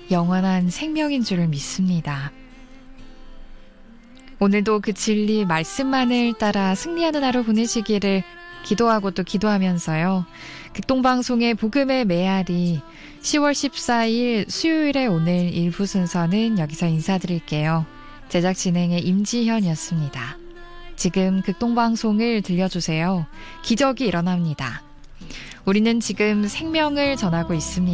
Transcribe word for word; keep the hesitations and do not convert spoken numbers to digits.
영원한 생명인 줄을 믿습니다. 오늘도 그 진리 말씀만을 따라 승리하는 하루 보내시기를 기도하고 또 기도하면서요. 극동방송의 복음의 메아리 시월 십사일 수요일에 오늘 일부 순서는 여기서 인사드릴게요. 제작 진행의 임지현이었습니다. 지금 극동방송을 들려주세요. 기적이 일어납니다. 우리는 지금 생명을 전하고 있습니다.